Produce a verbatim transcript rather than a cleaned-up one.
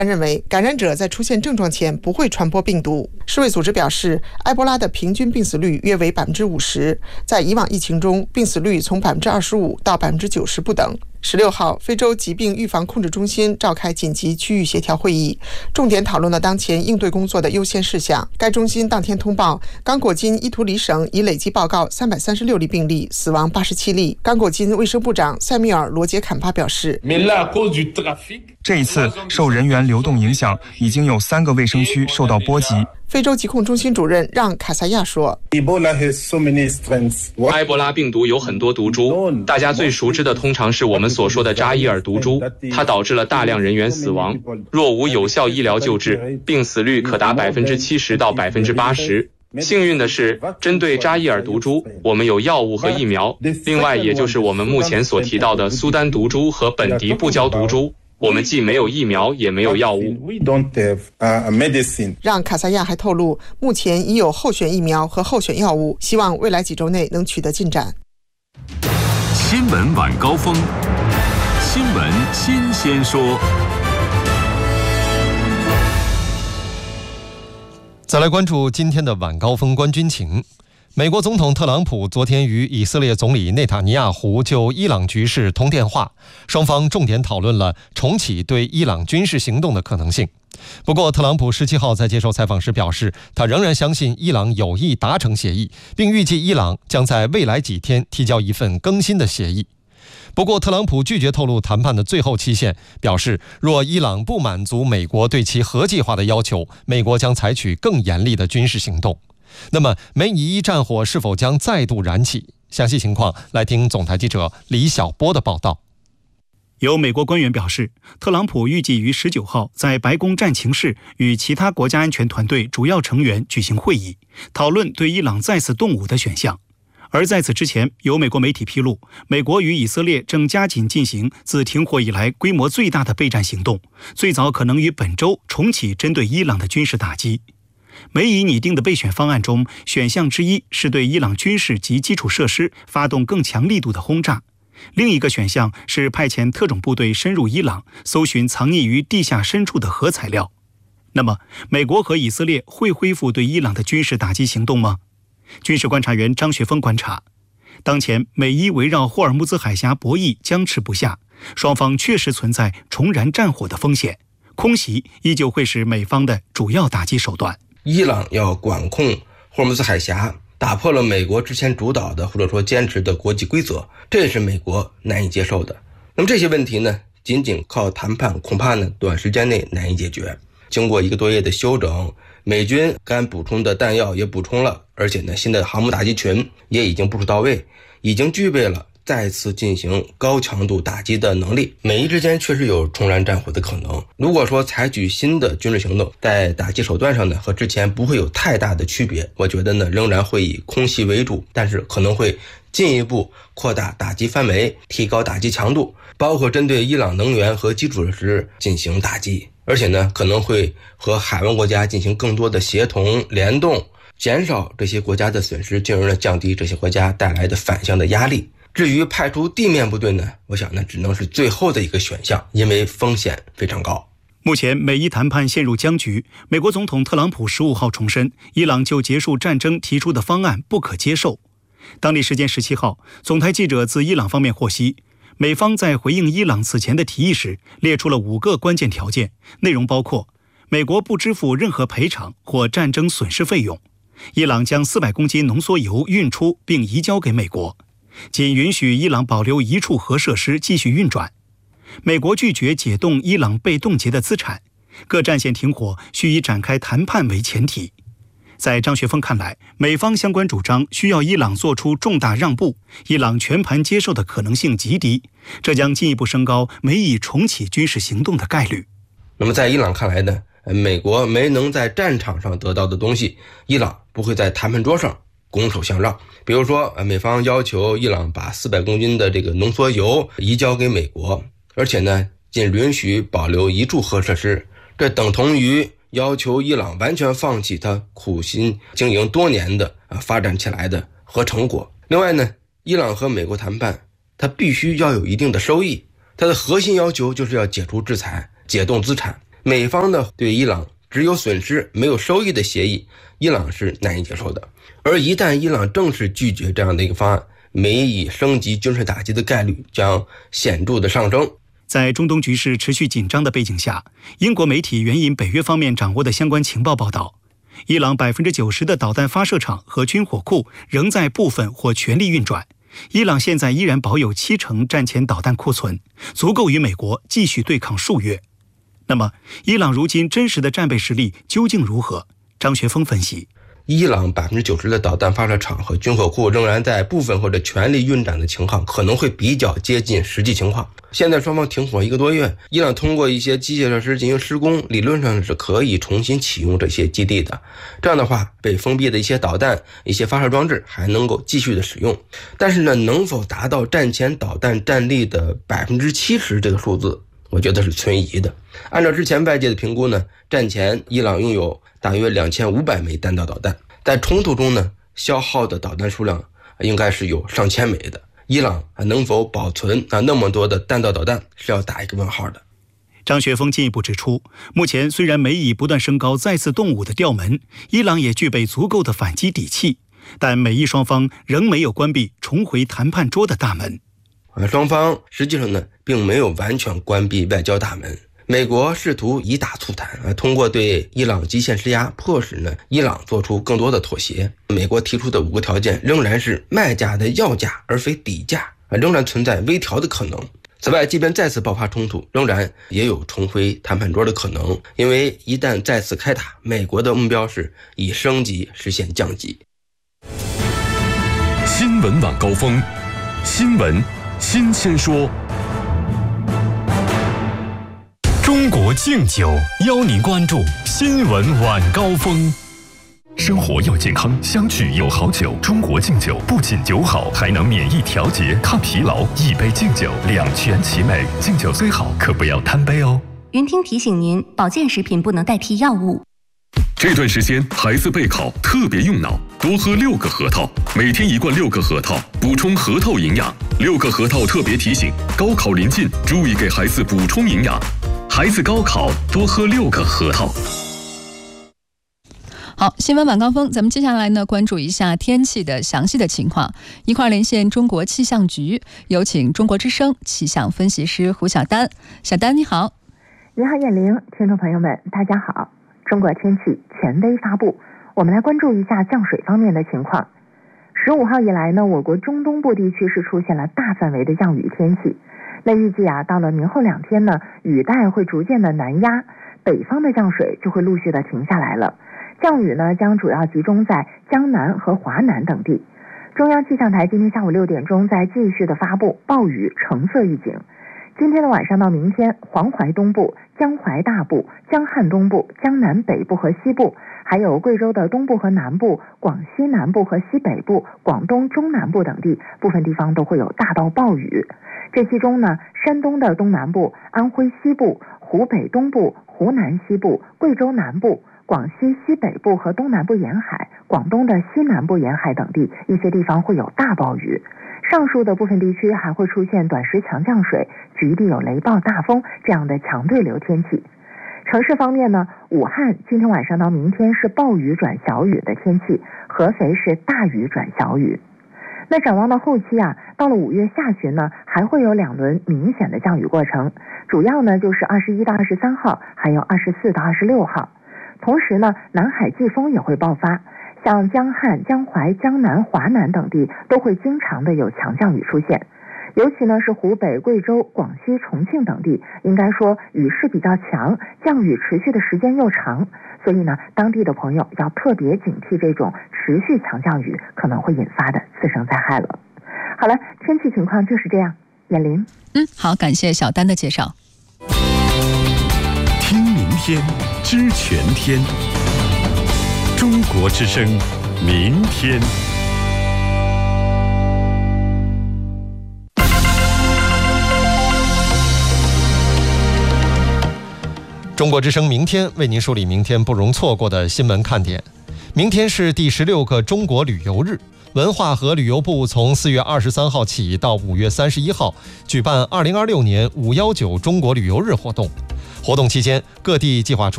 认为感染者在出现症状前不会传播病毒。世卫组织表示，埃博拉的平均病死率约为百分之五十，在以往疫情中，病死率从百分之二十五到百分之九十不等。十六号，非洲疾病预防控制中心召开紧急区域协调会议，重点讨论了当前应对工作的优先事项。该中心当天通报，刚果金伊图里省已累计报告三百三十六例病例，死亡八十七例。刚果金卫生部长塞米尔·罗杰坎帕表示， 这一次受人员流动影响，已经有三个卫生区受到波及。 非洲疾控中心主任让卡萨亚说， 埃博拉病毒有很多毒株，大家最熟知的通常是我们所说的扎伊尔毒株，它导致了大量人员死亡。若无有效医疗救治，病死率可达百分之七十到百分之八十。幸运的是，针对扎伊尔毒株，我们有药物和疫苗。另外，也就是我们目前所提到的苏丹毒株和本迪布胶毒株，我们既没有疫苗，也没有药物。 让卡萨亚还透露，目前已有候选疫苗和候选药物，希望未来几周内能取得进展。 新闻晚高峰，新闻新鲜说。 再来关注今天的晚高峰观军情。美国总统特朗普昨天与以色列总理内塔尼亚胡就伊朗局势通电话，双方重点讨论了重启对伊朗军事行动的可能性。不过，特朗普十七号在接受采访时表示，他仍然相信伊朗有意达成协议，并预计伊朗将在未来几天提交一份更新的协议。不过，特朗普拒绝透露谈判的最后期限，表示若伊朗不满足美国对其核计划的要求，美国将采取更严厉的军事行动。那么，美以伊战火是否将再度燃起？详细情况来听总台记者李晓波的报道。 有美国官员表示，特朗普预计于十九号在白宫战情室与其他国家安全团队主要成员举行会议，讨论对伊朗再次动武的选项。而在此之前，有美国媒体披露，美国与以色列正加紧进行自停火以来规模最大的备战行动，最早可能于本周重启针对伊朗的军事打击。美以拟定的备选方案中，选项之一是对伊朗军事及基础设施发动更强力度的轰炸，另一个选项是派遣特种部队深入伊朗，搜寻藏匿于地下深处的核材料。那么，美国和以色列会恢复对伊朗的军事打击行动吗？军事观察员张学峰观察，当前美伊围绕霍尔木兹海峡博弈僵持不下，双方确实存在重燃战火的风险，空袭依旧会是美方的主要打击手段。 伊朗要管控霍尔木兹海峡，打破了美国之前主导的或者说坚持的国际规则，这也是美国难以接受的。那么这些问题呢，仅仅靠谈判恐怕呢短时间内难以解决。经过一个多月的休整，美军该补充的弹药也补充了，而且呢新的航母打击群也已经部署到位，已经具备了再次进行高强度打击的能力。美伊之间确实有重燃战火的可能。如果说采取新的军事行动，在打击手段上呢和之前不会有太大的区别，我觉得呢仍然会以空袭为主，但是可能会进一步扩大打击范围，提高打击强度，包括针对伊朗能源和基础设施进行打击，而且呢可能会和海湾国家进行更多的协同联动，减少这些国家的损失，进而呢降低这些国家带来的反向的压力。至于派出地面部队呢，我想呢只能是最后的一个选项，因为风险非常高。 目前美伊谈判陷入僵局，美国总统特朗普十五号重申，伊朗就结束战争提出的方案不可接受。当地时间十七号，总台记者自伊朗方面获悉，美方在回应伊朗此前的提议时，列出了五个关键条件，内容包括美国不支付任何赔偿或战争损失费用，伊朗将四百公斤浓缩铀运出并移交给美国，仅允许伊朗保留一处核设施继续运转，美国拒绝解冻伊朗被冻结的资产，各战线停火需以展开谈判为前提。在张学峰看来，美方相关主张需要伊朗做出重大让步，伊朗全盘接受的可能性极低，这将进一步升高美以重启军事行动的概率。 那么在伊朗看来呢，美国没能在战场上得到的东西，伊朗不会在谈判桌上拱手相让。比如说，美方要求伊朗把四百公斤的这个浓缩铀移交给美国，而且呢，仅允许保留一处核设施，这等同于要求伊朗完全放弃他苦心经营多年的啊发展起来的核成果。另外呢，伊朗和美国谈判，它必须要有一定的收益，它的核心要求就是要解除制裁，解冻资产。 美方的对伊朗只有损失没有收益的协议，伊朗是难以接受的。而一旦伊朗正式拒绝这样的一个方案，美以升级军事打击的概率将显著的上升。 在中东局势持续紧张的背景下，英国媒体援引北约方面掌握的相关情报报道，伊朗 百分之九十 的导弹发射场和军火库仍在部分或全力运转。伊朗现在依然保有七成战前导弹库存，足够与美国继续对抗数月。那么，伊朗如今真实的战备实力究竟如何？张学峰分析， 伊朗 百分之九十 的导弹发射场和军火库仍然在部分或者全力运转的情况，可能会比较接近实际情况。现在双方停火一个多月，伊朗通过一些机械设施进行施工，理论上是可以重新启用这些基地的。这样的话，被封闭的一些导弹、一些发射装置还能够继续的使用。但是呢，能否达到战前导弹战力的 百分之七十 这个数字，我觉得是存疑的。按照之前外界的评估呢，战前伊朗拥有大约两千五百枚弹道导弹，在冲突中呢，消耗的导弹数量应该是有上千枚的。伊朗能否保存啊那么多的弹道导弹，是要打一个问号的。 张学峰进一步指出，目前虽然美以不断升高再次动武的调门，伊朗也具备足够的反击底气，但美伊双方仍没有关闭重回谈判桌的大门。 双方实际上呢，并没有完全关闭外交大门。美国试图以打促谈，通过对伊朗极限施压，迫使呢伊朗做出更多的妥协。美国提出的五个条件仍然是卖价的要价，而非底价，仍然存在微调的可能。此外，即便再次爆发冲突，仍然也有重回谈判桌的可能，因为一旦再次开打，美国的目标是以升级实现降级。 新闻晚高峰，新闻新鲜说。中国敬酒邀您关注新闻晚高峰。生活要健康，相聚有好酒。中国敬酒不仅酒好，还能免疫调节、抗疲劳。一杯敬酒，两全其美。敬酒虽好，可不要贪杯哦。 云听提醒您，保健食品不能代替药物。 这段时间孩子备考特别用脑，多喝六个核桃，每天一罐六个核桃，补充核桃营养。六个核桃特别提醒：高考临近，注意给孩子补充营养。孩子高考多喝六个核桃。 好，新闻晚高峰，咱们接下来呢关注一下天气的详细的情况，一块连线中国气象局，有请中国之声气象分析师胡晓丹。小丹你好。 你好燕玲，听众朋友们大家好。中国天气权威发布，我们来关注一下降水方面的情况。十五号以来呢，我国中东部地区是出现了大范围的降雨天气。那预计啊，到了明后两天呢，雨带会逐渐的南压，北方的降水就会陆续的停下来了。降雨呢，将主要集中在江南和华南等地。中央气象台今天下午六点钟在继续的发布暴雨橙色预警。今天的晚上到明天，黄淮东部、江淮大部、江汉东部、江南北部和西部，还有贵州的东部和南部、广西南部和西北部、广东中南部等地，部分地方都会有大到暴雨。这其中呢，山东的东南部、安徽西部、湖北东部、湖南西部、贵州南部、广西西北部和东南部沿海、广东的西南部沿海等地，一些地方会有大暴雨。上述的部分地区还会出现短时强降水，局地有雷暴大风这样的强对流天气。城市方面呢，武汉今天晚上到明天是暴雨转小雨的天气，合肥是大雨转小雨。那展望到后期啊，到了五月下旬呢，还会有两轮明显的降雨过程，主要呢就是二十一到二十三号，还有二十四到二十六号。同时呢，南海季风也会爆发，像江汉、江淮、江南、华南等地都会经常的有强降雨出现。尤其呢是湖北、贵州、广西、重庆等地，应该说雨势比较强，降雨持续的时间又长，所以呢，当地的朋友要特别警惕这种持续强降雨可能会引发的次生灾害了。好了，天气情况就是这样。燕玲， 嗯，好，感谢小丹的介绍。 听明天，知全天。中国之声，明天。 中国之声明天为您梳理明天不容错过的新闻看点。明天是第十六个中国旅游日，文化和旅游部从四月二十三号起到五月三十一号举办二零二六年五一九中国旅游日活动。 活动期间，各地计划出